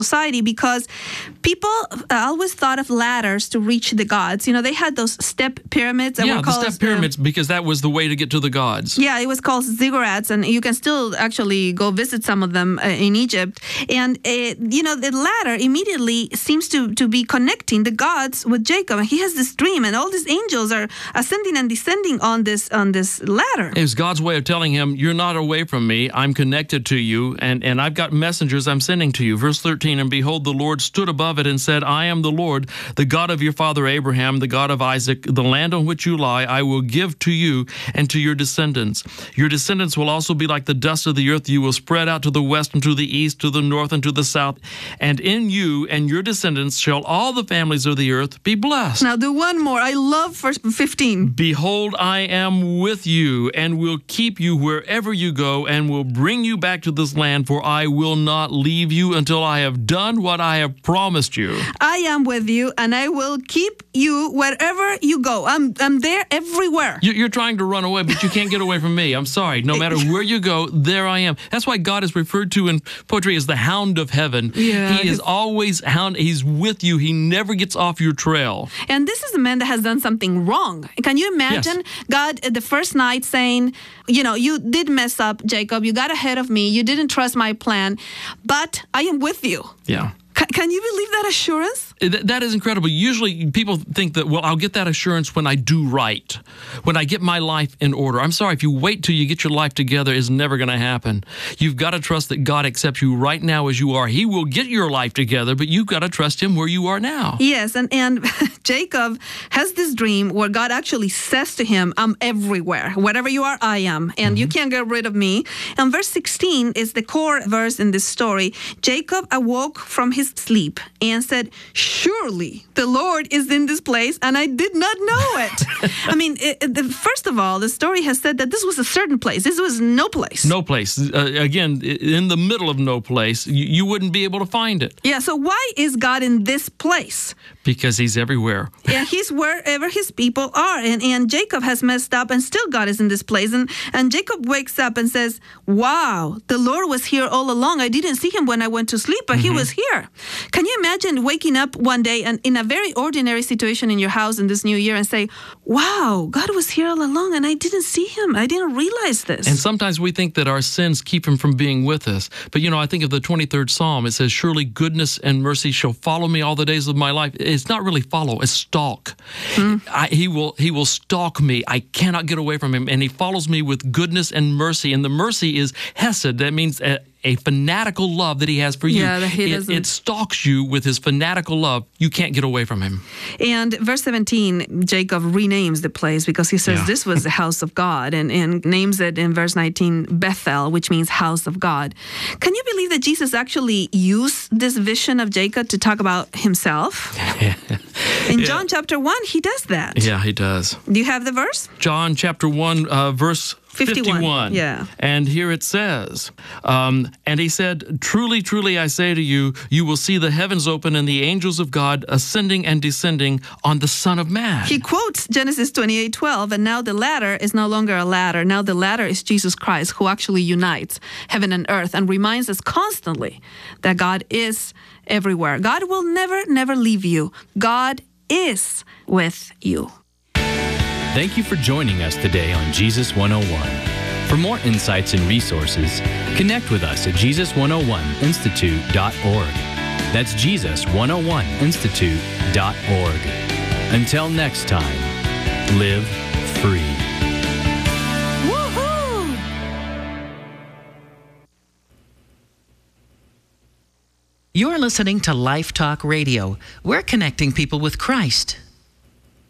society because people always thought of ladders to reach the gods. You know, they had those step pyramids that were called... the step pyramids, because that was the way to get to the gods. Yeah, it was called ziggurats, and you can still actually go visit some of them in Egypt. And, the ladder immediately seems to be connecting the gods with Jacob. And he has this dream, and all these angels are ascending and descending on this ladder. It was God's way of telling him, you're not away from me. I'm connected to you, and I've got messengers I'm sending to you. Verse 13, and behold, the Lord stood above it and said, I am the Lord, the God of your father Abraham, the God of Isaac. The land on which you lie, I will give to you and to your descendants. Your descendants will also be like the dust of the earth. You will spread out to the west and to the east, to the north and to the south. And in you and your descendants shall all the families of the earth be blessed. Now do one more. I love verse 15. Behold, I am with you and will keep you wherever you go and will bring you back to this land, for I will not leave you until I have done what I have promised you. I am with you and I will keep you wherever you go. I'm there everywhere. You're trying to run away, but you can't get away from me. I'm sorry. No matter where you go, there I am. That's why God is referred to in poetry as the hound of heaven. Yeah, he is always hound. He's with you. He never gets off your trail. And this is a man that has done something wrong. Can you imagine God the first night saying, you did mess up, Jacob. You got ahead of me. You didn't trust my plan, but I am with you. Yeah. Can you believe that assurance? That is incredible. Usually people think that, I'll get that assurance when I do right, when I get my life in order. I'm sorry, if you wait till you get your life together, it's never going to happen. You've got to trust that God accepts you right now as you are. He will get your life together, but you've got to trust him where you are now. Yes, and Jacob has this dream where God actually says to him, I'm everywhere. Wherever you are, I am, and you can't get rid of me. And verse 16 is the core verse in this story. Jacob awoke from his sleep and said, surely the Lord is in this place, and I did not know it. I mean, first of all, the story has said that this was a certain place. This was no place. No place. Again, in the middle of no place. You wouldn't be able to find it. Yeah, so why is God in this place? Because he's everywhere. Yeah, he's wherever his people are. And Jacob has messed up, and still God is in this place. And Jacob wakes up and says, wow, the Lord was here all along. I didn't see him when I went to sleep, but he was here. Can you imagine waking up one day and in a very ordinary situation in your house in this new year and say, wow, God was here all along and I didn't see him. I didn't realize this. And sometimes we think that our sins keep him from being with us. But, I think of the 23rd Psalm. It says, surely goodness and mercy shall follow me all the days of my life. It's not really follow, it's stalk. He will stalk me. I cannot get away from him. And he follows me with goodness and mercy. And the mercy is hesed. That means a fanatical love that he has for you. Yeah, it stalks you with his fanatical love. You can't get away from him. And verse 17, Jacob renames the place because he says this was the house of God, and names it in verse 19 Bethel, which means house of God. Can you believe that Jesus actually used this vision of Jacob to talk about himself? In John chapter 1, he does that. Yeah, he does. Do you have the verse? John chapter 1, verse 51. Yeah. And here it says, and he said, truly, truly, I say to you, you will see the heavens open and the angels of God ascending and descending on the Son of Man. He quotes Genesis 28:12, and now the ladder is no longer a ladder. Now the ladder is Jesus Christ, who actually unites heaven and earth and reminds us constantly that God is everywhere. God will never, never leave you. God is with you. Thank you for joining us today on Jesus 101. For more insights and resources, connect with us at Jesus101institute.org. That's Jesus101institute.org. Until next time, live free. Woohoo! You're listening to Life Talk Radio. We're connecting people with Christ.